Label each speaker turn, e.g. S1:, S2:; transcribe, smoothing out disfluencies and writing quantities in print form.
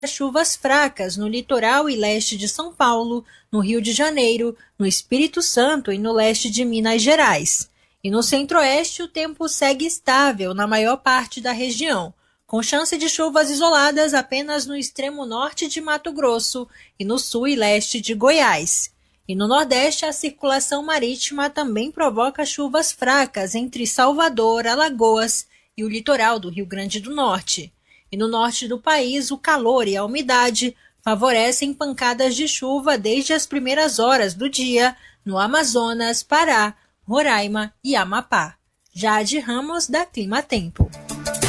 S1: chuvas fracas no litoral e leste de São Paulo, no Rio de Janeiro, no Espírito Santo e no leste de Minas Gerais. E no centro-oeste, o tempo segue estável na maior parte da região, com chance de chuvas isoladas apenas no extremo norte de Mato Grosso e no sul e leste de Goiás. E no Nordeste, a circulação marítima também provoca chuvas fracas entre Salvador, Alagoas e o litoral do Rio Grande do Norte. E no norte do país, o calor e a umidade favorecem pancadas de chuva desde as primeiras horas do dia no Amazonas, Pará, Roraima e Amapá. Jade Ramos, da Clima Tempo.